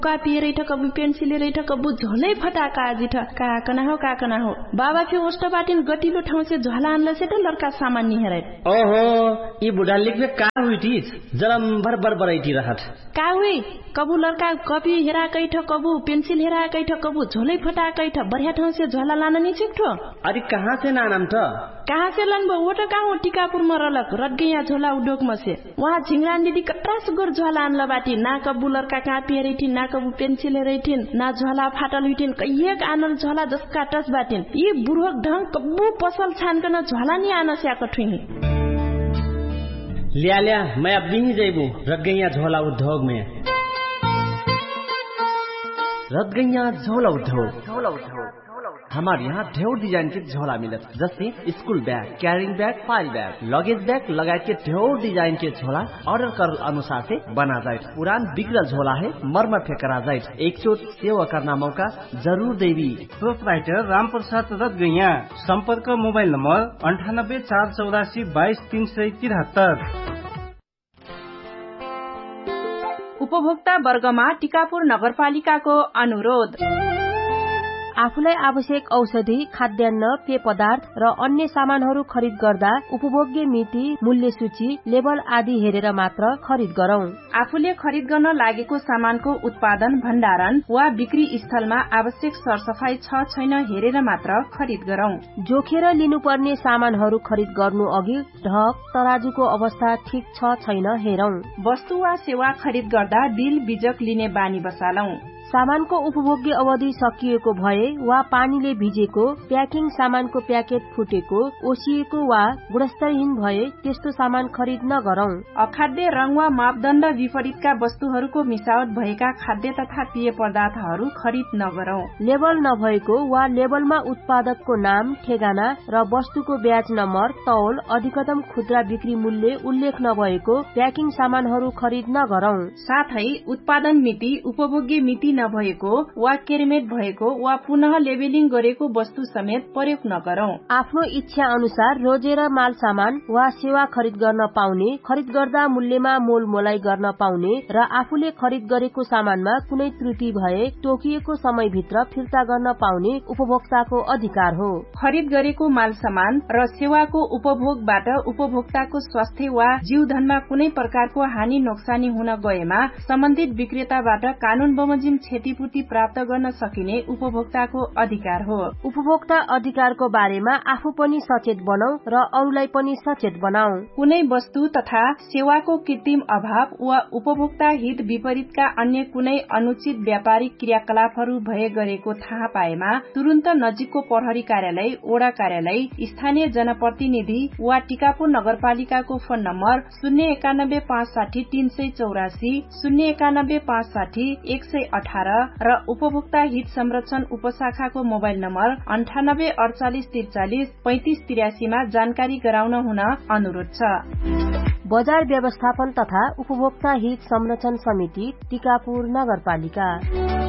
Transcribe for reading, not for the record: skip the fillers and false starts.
कापी रैठ कबु पेन्सिल रैठ कबु झोलै फटाका जिठ काकना हो बाबा फे ओस्ट बाटिन गतिलो ठाउँ से झोला आनला से लड़का सामान नि हेरै ओहो ई बुढा लिखबे का हुइटी जलम भर बरैटी रहत का हुई कबु लड़का कपी हेरा कैठ कबु पेन्सिल हेरा कैठ कबु झोलै फटा कैठ बढ़िया ठाउँ से झोला लान नि छिक्ठो अरे कहाँ से नाम त कहाँ से लनबो ओटा का हो टिकापुर मरलक रडगैया झोला उद्योग मसे वहाँ झिंगरान दिदी कट्रास गोर झोला आनला बाटी ना कबु लड़का कापी हेरैठी ना कबु पेन्सिल हेरैठिन ना झोला फाटल हुइटिन कहिएक आनल झोला जसका टस बाटिन यी बुढोक ढंग कबु पसल छानकन झोला नि आन स्याक ठुही लिया मैं अब भी जैबू रडगैया झोला उद्योग में रडगैया झोला उद्योग हमारे यहाँ ढेर डिजाइन के झोला मिलत जैसे school bag carrying bag file bag luggage bag लगायत के ढेर डिजाइन के झोला ऑर्डर कर अनुसार से बना जाए पुरान बिगड़ल झोला है मरम्मत करा जाए एक चोट सेवा करना मौका जरूर देवी प्रोपराइटर रामप्रसाद रडगैया संपर्क मोबाइल नंबर 9848822373 उपभोक्ता वर्गमा टिकापुर नगरपालिकाको अनुरोध आफूलाई आवश्यक औषधि खाद्यान्न पेय पदार्थ र अन्य सामानहरू खरिद गर्दा उपभोग्य मिति मूल्य सूची लेबल आदि हेरेर मात्र खरिद गरौं आफूले खरिद गर्न लागेको सामानको उत्पादन भण्डारण वा बिक्री स्थलमा आवश्यक सरसफाई छ छैन हेरेर मात्र खरिद गरौं जोखेर लिनुपर्ने सामानहरू खरिद गर्नु अघि ढक तराजुको अवस्था ठीक छ छैन हेरौं वस्तु वा सेवा खरिद गर्दा बिल बीजक लिने बानी बसालौं सामानको उपभोग्य अवधि सकिएको भए वा पानीले भिजेको प्याकिङ सामानको प्याकेट फुटेको ओसिएको वा गुणस्तरहीन भए त्यस्तो सामान खरिद नगरौं अखाद्य रंग वा मापदण्ड विपरीतका वस्तुहरूको मिसावट भएका खाद्य तथा पेय पदार्थहरू खरिद नगरौं लेबल नभएको वा लेबलमा उत्पादकको नाम ठेगाना र वस्तुको ब्याज नम्बर तौल अधिकतम खुद्रा बिक्री मूल्य उल्लेख नभएको प्याकिङ सामानहरू खरिद नगरौं साथै उत्पादन मिति उपभोग्य मिति नभएको वा केरमेट भएको वा पुनः लेबलिङ गरेको वस्तु समेत प्रयोग नगरौं आफ्नो इच्छा अनुसार रोजेर माल सामान वा सेवा खरिद गर्न पाउने खरिद गर्दा मूल्यमा मोल मोलाई गर्न पाउने र आफूले खरिद गरेको सामानमा कुनै त्रुटि भए तोकिएको समयभित्र फिर्ता गर्न पाउने उपभोक्ताको अधिकार हो खरिद गरेको माल सामान र सेवाको उपभोगबाट उपभोक्ताको स्वास्थ्य वा जीवधनमा कुनै प्रकारको हानि नोक्सानी हुन गएमा सम्बन्धित विक्रेताबाट कानून बमोजिम क्षतिपूर्ति प्राप्त गर्न सकिने उपभोक्ताको अधिकार हो उपभोक्ता अधिकारको बारेमा आफू पनि सचेत बनौ र अरूलाई पनि सचेत बनाऊ कुनै वस्तु तथा सेवाको कृत्रिम अभाव वा उपभोक्ता हित विपरीतका अन्य कुनै अनुचित व्यापारिक क्रियाकलापहरू भए गरेको थाहा पाएमा तुरन्त नजिकको प्रहरी कार्यालय ओडा कार्यालय स्थानीय जनप्रतिनिधि वा टिकापुर नगरपालिकाको फोन नम्बर 091560384 091560118 र उपभोक्ता हित संरक्षण उपशाखाको मोबाइल नम्बर 9848433583 मा जानकारी गराउन हुन अनुरोध छ बजार व्यवस्थापन तथा उपभोक्ता हित संरक्षण समिति टिकापुर नगरपालिका।